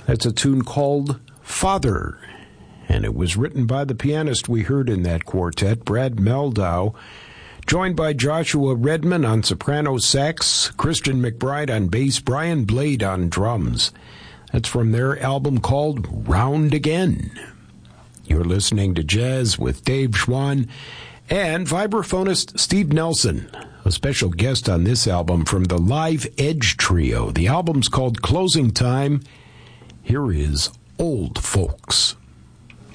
That's a tune called Father, and it was written by the pianist we heard in that quartet, Brad Meldau, joined by Joshua Redman on soprano sax, Christian McBride on bass, Brian Blade on drums. That's from their album called Round Again. You're listening to Jazz with Dave Schwann and vibraphonist Steve Nelson, a special guest on this album from the Live Edge Trio. The album's called Closing Time. Here is Old Folks.